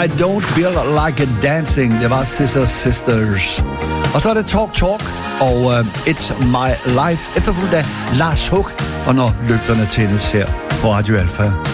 I Don't Feel Like Dancing. Det var Sisters. Og så er det Talk og It's My Life. Efterfulgt af Lars Hug, og når lygterne tændes her på Radio Alpha.